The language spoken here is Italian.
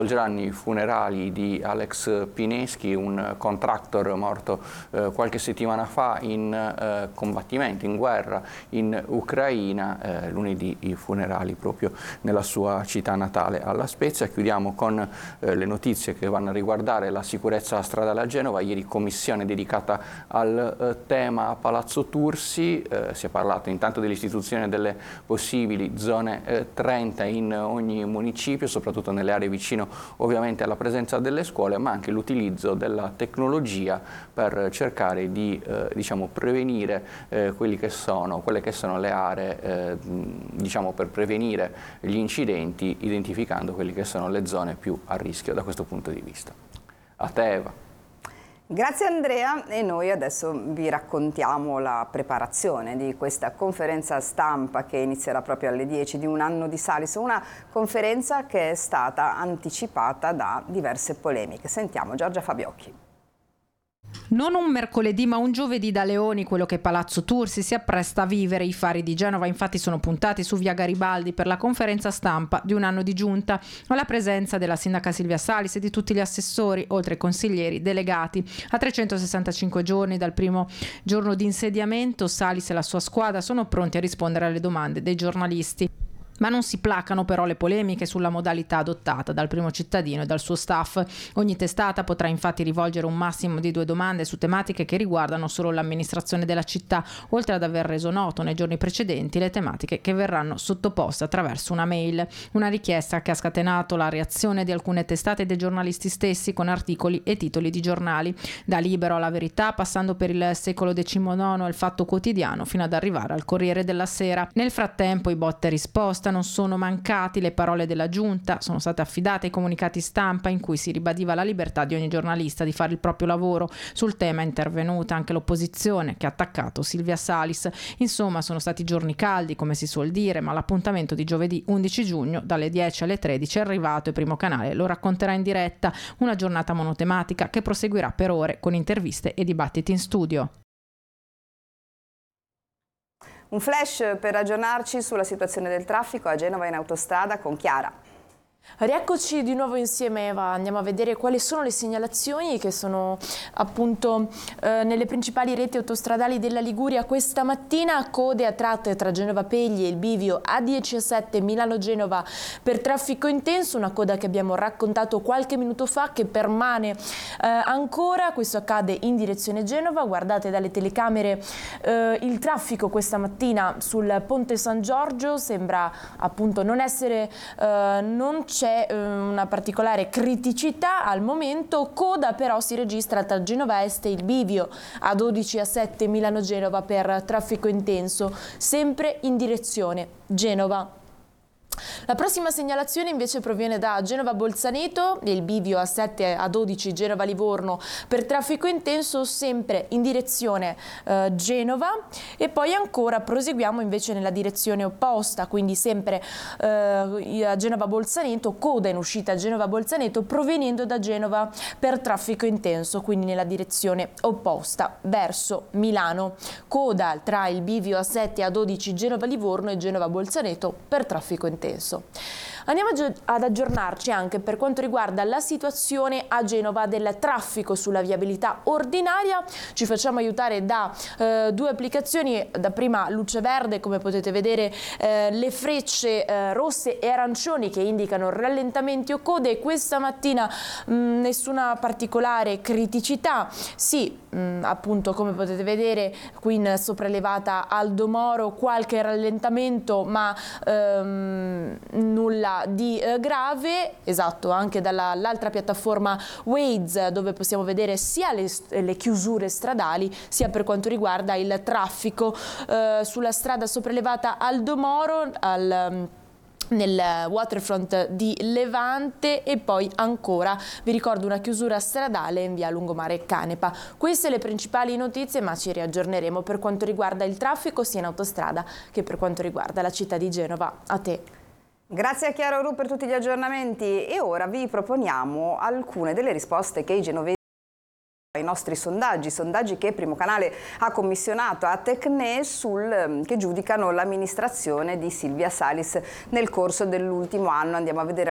Svolgeranno i funerali di Alex Pineschi, un contractor morto qualche settimana fa in combattimento, in guerra in Ucraina. Lunedì i funerali proprio nella sua città natale, a La Spezia. Chiudiamo con le notizie che vanno a riguardare la sicurezza stradale a Genova. Ieri commissione dedicata al tema a Palazzo Tursi. Si è parlato intanto dell'istituzione delle possibili zone 30 in ogni municipio, soprattutto nelle aree vicino ovviamente alla presenza delle scuole, ma anche l'utilizzo della tecnologia per cercare di prevenire quelle che sono le aree per prevenire gli incidenti, identificando quelle che sono le zone più a rischio da questo punto di vista. A te, Eva. Grazie Andrea, e noi adesso vi raccontiamo la preparazione di questa conferenza stampa che inizierà proprio alle 10 di un anno di Salis, una conferenza che è stata anticipata da diverse polemiche. Sentiamo Giorgia Fabiocchi. Non un mercoledì ma un giovedì da leoni quello che Palazzo Tursi si appresta a vivere. I fari di Genova infatti sono puntati su via Garibaldi per la conferenza stampa di un anno di giunta, alla presenza della sindaca Silvia Salis e di tutti gli assessori, oltre ai consiglieri delegati. A 365 giorni dal primo giorno di insediamento, Salis e la sua squadra sono pronti a rispondere alle domande dei giornalisti. Ma non si placano però le polemiche sulla modalità adottata dal primo cittadino e dal suo staff. Ogni testata potrà infatti rivolgere un massimo di 2 domande su tematiche che riguardano solo l'amministrazione della città, oltre ad aver reso noto nei giorni precedenti le tematiche che verranno sottoposte attraverso una mail. Una richiesta che ha scatenato la reazione di alcune testate e dei giornalisti stessi con articoli e titoli di giornali. Da Libero alla Verità, passando per il Secolo XIX e il Fatto Quotidiano, fino ad arrivare al Corriere della Sera. Nel frattempo i botte e risposta non sono mancati. Le parole della giunta sono state affidate ai comunicati stampa in cui si ribadiva la libertà di ogni giornalista di fare il proprio lavoro. Sul tema è intervenuta anche l'opposizione che ha attaccato Silvia Salis. Insomma, sono stati giorni caldi, come si suol dire, ma l'appuntamento di giovedì 11 giugno dalle 10 alle 13 è arrivato e Primo Canale lo racconterà in diretta. Una giornata monotematica che proseguirà per ore con interviste e dibattiti in studio. Un flash per aggiornarci sulla situazione del traffico a Genova in autostrada con Chiara. Rieccoci di nuovo insieme, Eva. Andiamo a vedere quali sono le segnalazioni che sono appunto nelle principali reti autostradali della Liguria questa mattina. Code a tratte tra Genova Pegli e il bivio A17 Milano-Genova per traffico intenso, una coda che abbiamo raccontato qualche minuto fa che permane ancora. Questo accade in direzione Genova. Guardate dalle telecamere il traffico questa mattina sul Ponte San Giorgio sembra appunto non essere c'è una particolare criticità al momento. Coda però si registra tra Genova Est e il bivio A12 A7 Milano-Genova per traffico intenso, sempre in direzione Genova. La prossima segnalazione invece proviene da Genova Bolzaneto, il bivio A7 A12 Genova Livorno per traffico intenso, sempre in direzione Genova, e poi ancora proseguiamo invece nella direzione opposta, quindi sempre a Genova Bolzaneto, coda in uscita Genova Bolzaneto provenendo da Genova per traffico intenso, quindi nella direzione opposta verso Milano. Coda tra il bivio A7 A12 Genova Livorno e Genova Bolzaneto per traffico intenso. Andiamo ad aggiornarci anche per quanto riguarda la situazione a Genova del traffico sulla viabilità ordinaria. Ci facciamo aiutare da 2 applicazioni. Da prima luce verde, come potete vedere le frecce rosse e arancioni che indicano rallentamenti o code. Questa mattina nessuna particolare criticità. Sì, appunto come potete vedere qui in sopraelevata Aldo Moro qualche rallentamento, ma nulla di grave. Esatto, anche dall'altra piattaforma Waze, dove possiamo vedere sia le chiusure stradali sia per quanto riguarda il traffico sulla strada sopraelevata Aldo Moro nel waterfront di Levante, e poi ancora vi ricordo una chiusura stradale in via Lungomare Canepa. Queste le principali notizie, ma ci riaggiorneremo per quanto riguarda il traffico sia in autostrada che per quanto riguarda la città di Genova. A te. Grazie a Chiara Ru per tutti gli aggiornamenti, e ora vi proponiamo alcune delle risposte che i genovesi ai nostri sondaggi che Primo Canale ha commissionato a Tecne che giudicano l'amministrazione di Silvia Salis nel corso dell'ultimo anno. Andiamo a vedere